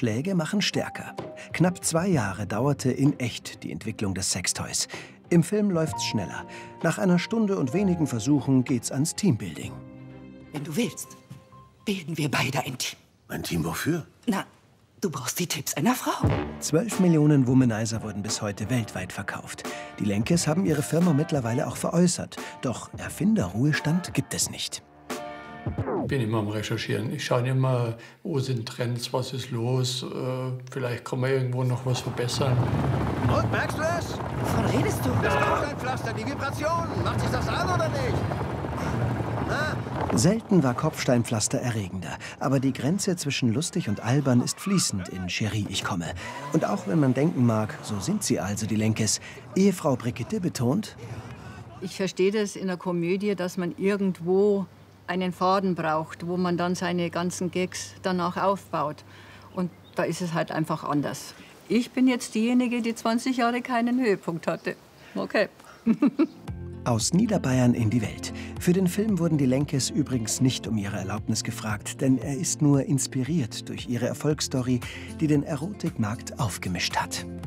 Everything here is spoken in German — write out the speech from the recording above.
Schläge machen stärker. Knapp 2 Jahre dauerte in echt die Entwicklung des Sextoys. Im Film läuft's schneller. Nach einer Stunde und wenigen Versuchen geht's ans Teambuilding. Wenn du willst, bilden wir beide ein Team. Ein Team wofür? Na, du brauchst die Tipps einer Frau. 12 Millionen Womanizer wurden bis heute weltweit verkauft. Die Lenkes haben ihre Firma mittlerweile auch veräußert. Doch Erfinderruhestand gibt es nicht. Ich bin immer am Recherchieren. Ich schaue immer, wo sind Trends, was ist los. Vielleicht kann man irgendwo noch was verbessern. Und, merkst du es? Wovon redest du? Das Kopfsteinpflaster, die Vibrationen. Macht sich das an oder nicht? Na? Selten war Kopfsteinpflaster erregender. Aber die Grenze zwischen lustig und albern ist fließend in Cherie, ich komme. Und auch wenn man denken mag, so sind sie also, die Lenkes. Ehefrau Brigitte betont: Ich verstehe das in der Komödie, dass man irgendwo einen Faden braucht, wo man dann seine ganzen Gags danach aufbaut. Und da ist es halt einfach anders. Ich bin jetzt diejenige, die 20 Jahre keinen Höhepunkt hatte. Okay. Aus Niederbayern in die Welt. Für den Film wurden die Lenkes übrigens nicht um ihre Erlaubnis gefragt, denn er ist nur inspiriert durch ihre Erfolgsstory, die den Erotikmarkt aufgemischt hat.